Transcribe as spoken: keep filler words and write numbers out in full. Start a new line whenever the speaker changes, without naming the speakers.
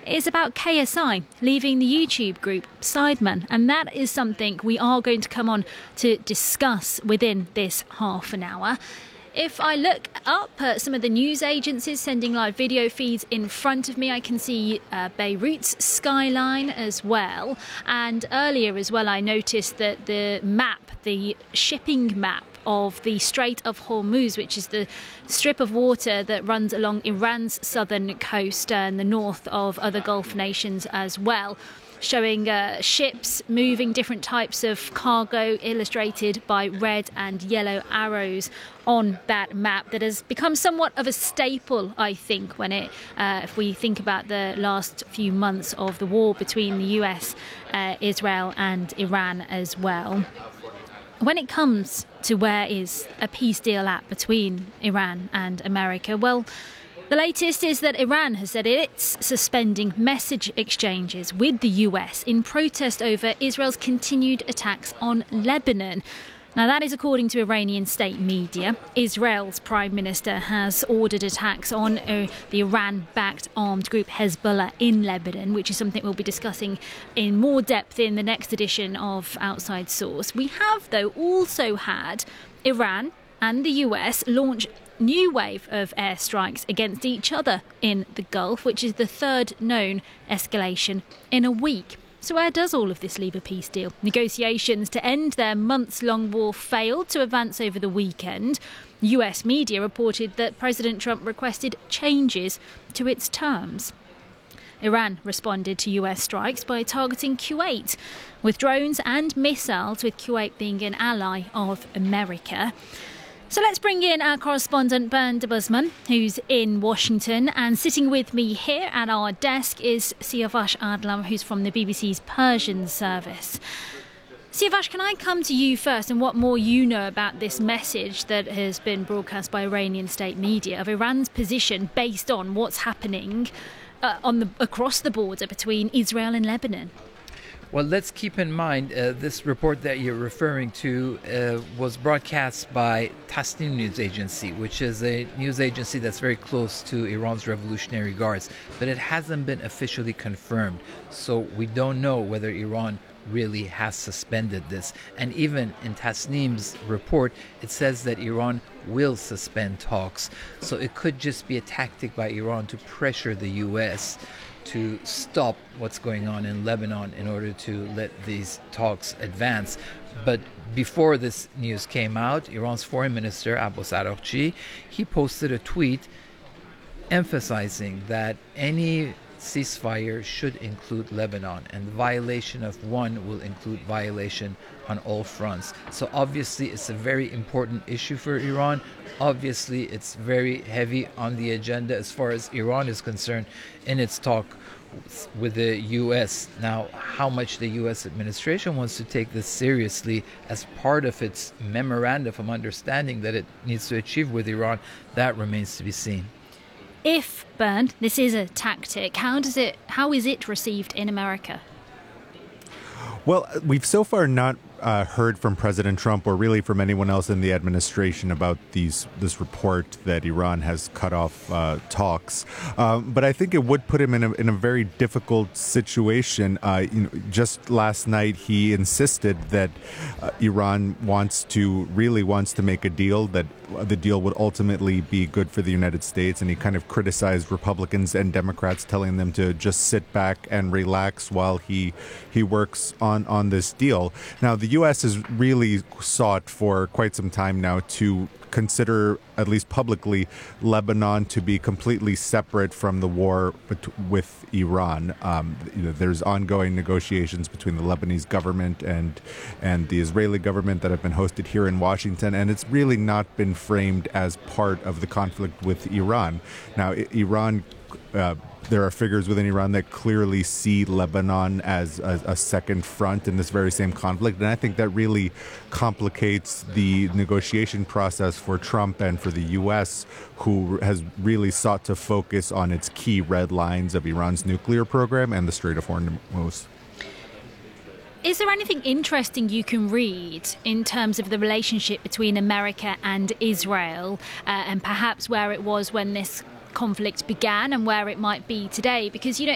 is about K S I leaving the YouTube group Sidemen, and that is something we are going to come on to discuss within this half an hour. If I look up at some of the news agencies sending live video feeds in front of me, I can see uh, Beirut's skyline as well. And earlier as well, I noticed that the map, the shipping map of the Strait of Hormuz, which is the strip of water that runs along Iran's southern coast and the north of other Gulf nations as well, showing uh, ships moving different types of cargo illustrated by red and yellow arrows on that map that has become somewhat of a staple, I think, when it, uh, if we think about the last few months of the war between the U S, uh, Israel and Iran as well. When it comes to where is a peace deal at between Iran and America, well, the latest is that Iran has said it's suspending message exchanges with the U S in protest over Israel's continued attacks on Lebanon. Now, that is according to Iranian state media. Israel's prime minister has ordered attacks on uh, the Iran-backed armed group Hezbollah in Lebanon, which is something we'll be discussing in more depth in the next edition of Outside Source. We have, though, also had Iran and the U S launch new wave of airstrikes against each other in the Gulf, which is the third known escalation in a week. So where does all of this leave a peace deal? Negotiations to end their months-long war failed to advance over the weekend. U S media reported that President Trump requested changes to its terms. Iran responded to U S strikes by targeting Kuwait with drones and missiles, with Kuwait being an ally of America. So let's bring in our correspondent Bernd Debusman, who's in Washington, and sitting with me here at our desk is Siavash Adlam, who's from the B B C's Persian service. Siavash, can I come to you first and what more you know about this message that has been broadcast by Iranian state media of Iran's position based on what's happening uh, on the across the border between Israel and Lebanon?
Well, let's keep in mind uh, this report that you're referring to uh, was broadcast by Tasnim News Agency, which is a news agency that's very close to Iran's Revolutionary Guards, but it hasn't been officially confirmed. So we don't know whether Iran really has suspended this. And even in Tasnim's report, it says that Iran will suspend talks. So it could just be a tactic by Iran to pressure the U S to stop what's going on in Lebanon in order to let these talks advance. But before this news came out, Iran's foreign minister, Abbas Araghchi, he posted a tweet emphasizing that any ceasefire should include Lebanon, and the violation of one will include violation on all fronts. So obviously it's a very important issue for Iran. Obviously it's very heavy on the agenda as far as Iran is concerned in its talk with the U S. Now, how much the U S administration wants to take this seriously as part of its memorandum of understanding that it needs to achieve with Iran, that remains to be seen.
If, Bernd, this is a tactic, how does it? How is it received in America?
Well, we've so far not uh, heard from President Trump or really from anyone else in the administration about these this report that Iran has cut off uh, talks. Um, but I think it would put him in a, in a very difficult situation. Uh, you know, just last night, he insisted that uh, Iran wants to really wants to make a deal, that the deal would ultimately be good for the United States. And he kind of criticized Republicans and Democrats, telling them to just sit back and relax while he he works on, on this deal. Now, the U S has really sought for quite some time now to consider, at least publicly, Lebanon to be completely separate from the war with Iran. Um, you know, there's ongoing negotiations between the Lebanese government and and the Israeli government that have been hosted here in Washington, and it's really not been framed as part of the conflict with Iran. Now, I- Iran. Uh, There are figures within Iran that clearly see Lebanon as a, a second front in this very same conflict. And I think that really complicates the negotiation process for Trump and for the U S, who has really sought to focus on its key red lines of Iran's nuclear program and the Strait of Hormuz.
Is there anything interesting you can read in terms of the relationship between America and Israel, uh, and perhaps where it was when this conflict began and where it might be today? Because, you know,